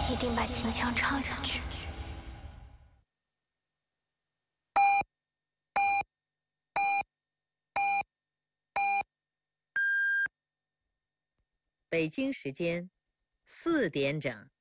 一定把秦腔唱下去。 北京时间4点整。